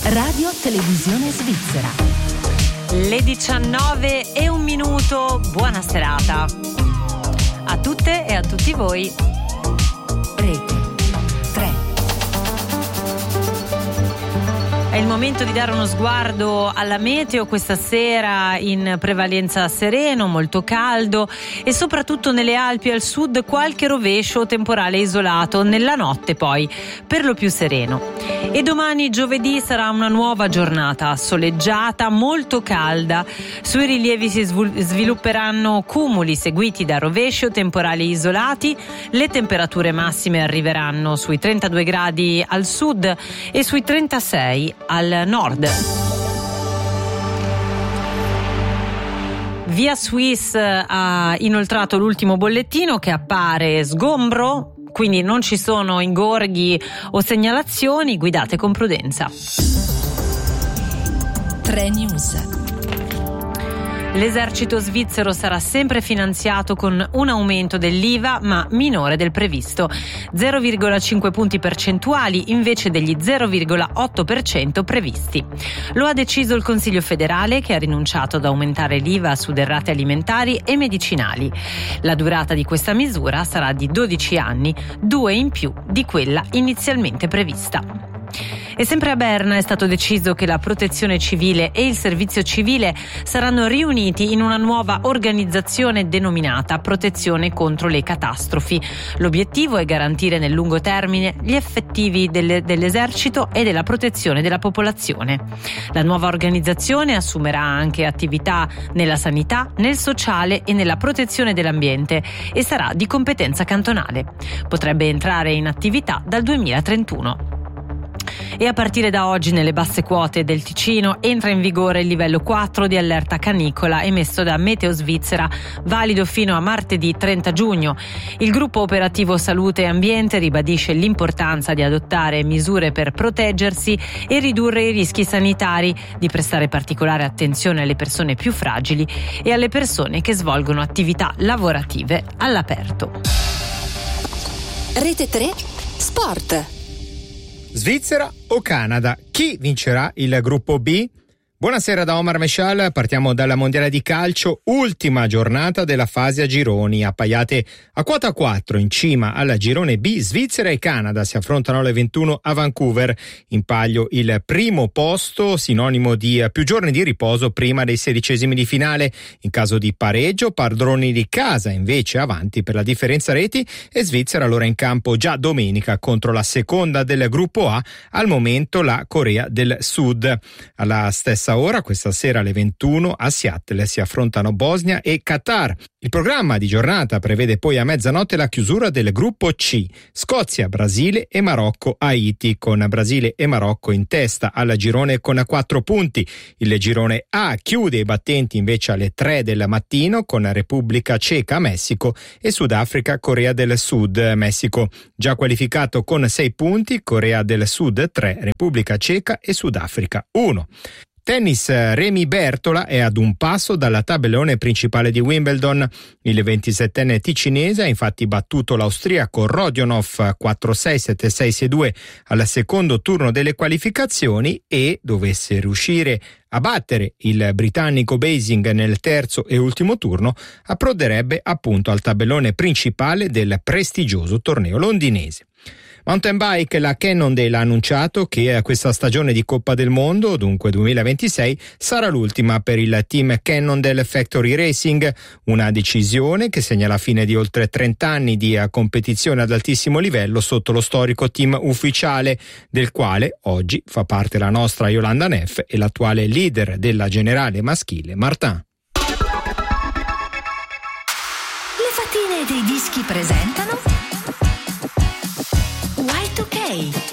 Radio Televisione Svizzera. Le 19:01, buona serata a tutte e a tutti voi. Rete 3. È il momento di dare uno sguardo alla meteo questa sera, in prevalenza sereno, molto caldo e soprattutto nelle Alpi al sud qualche rovescio temporale isolato, nella notte poi per lo più sereno. E domani giovedì sarà una nuova giornata soleggiata, molto calda. Sui rilievi si svilupperanno cumuli seguiti da rovescio temporali isolati. Le temperature massime arriveranno sui 32 gradi al sud e sui 36 al nord. Via Swiss ha inoltrato l'ultimo bollettino che appare sgombro, quindi non ci sono ingorghi o segnalazioni, guidate con prudenza. 3 News. L'esercito svizzero sarà sempre finanziato con un aumento dell'IVA, ma minore del previsto, 0,5 punti percentuali invece degli 0,8% previsti. Lo ha deciso il Consiglio federale, che ha rinunciato ad aumentare l'IVA su derrate alimentari e medicinali. La durata di questa misura sarà di 12 anni, 2 in più di quella inizialmente prevista. E sempre a Berna è stato deciso che la Protezione Civile e il Servizio Civile saranno riuniti in una nuova organizzazione denominata Protezione contro le catastrofi. L'obiettivo è garantire nel lungo termine gli effettivi dell'esercito e della protezione della popolazione. La nuova organizzazione assumerà anche attività nella sanità, nel sociale e nella protezione dell'ambiente e sarà di competenza cantonale. Potrebbe entrare in attività dal 2031. E a partire da oggi nelle basse quote del Ticino entra in vigore il livello 4 di allerta canicola emesso da Meteo Svizzera, valido fino a martedì 30 giugno. Il gruppo operativo Salute e Ambiente ribadisce l'importanza di adottare misure per proteggersi e ridurre i rischi sanitari, di prestare particolare attenzione alle persone più fragili e alle persone che svolgono attività lavorative all'aperto. Rete 3 Sport. Svizzera o Canada? Chi vincerà il gruppo B? Buonasera da Omar Meshal, partiamo dalla mondiale di calcio, ultima giornata della fase a gironi, appaiate a quota 4 in cima al girone B. Svizzera e Canada si affrontano alle 21 a Vancouver, in palio il primo posto, sinonimo di più giorni di riposo prima dei 16esimi di finale. In caso di pareggio, padroni di casa invece avanti per la differenza reti, e Svizzera allora in campo già domenica contro la seconda del gruppo A, al momento la Corea del Sud. Alla stessa ora, questa sera alle 21 a Seattle si affrontano Bosnia e Qatar. Il programma di giornata prevede poi a mezzanotte la chiusura del gruppo C, Scozia, Brasile e Marocco, Haiti, con Brasile e Marocco in testa al girone con 4 punti. Il girone A chiude i battenti invece alle 3 del mattino con Repubblica Ceca, Messico e Sudafrica, Corea del Sud. Messico già qualificato con 6 punti, Corea del Sud 3, Repubblica Ceca e Sudafrica 1. Tennis, Remy Bertola è ad un passo dalla tabellone principale di Wimbledon. Il 27enne ticinese ha infatti battuto l'austriaco Rodionov 4-6, 7-6, 6-2 al secondo turno delle qualificazioni e, dovesse riuscire a battere il britannico Basing nel terzo e ultimo turno, approderebbe appunto al tabellone principale del prestigioso torneo londinese. Mountain bike, la Cannondale ha annunciato che questa stagione di Coppa del Mondo, dunque 2026, sarà l'ultima per il team Cannondale Factory Racing, una decisione che segna la fine di oltre 30 anni di competizione ad altissimo livello sotto lo storico team ufficiale, del quale oggi fa parte la nostra Yolanda Neff e l'attuale leader della generale maschile Martin. Le fatine dei dischi presentano Y2K.